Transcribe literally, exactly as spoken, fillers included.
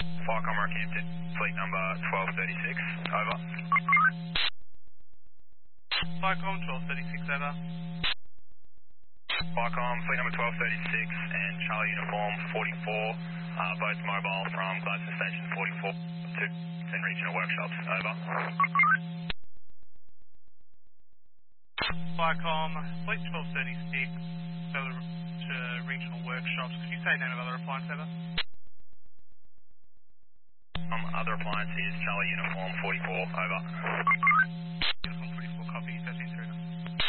Firecom Rockhampton, fleet number twelve thirty-six, over. Firecom, twelve thirty-six, over. Firecom, fleet number twelve thirty-six and Charlie Uniform forty-four, uh, both mobile from Gladstone Station forty-four to ten regional workshops, over. Firecom, fleet twelve thirty-six, over to regional workshops. Could you say name of other appliance, over? Um, other appliance is Charlie Uniform forty-four, over.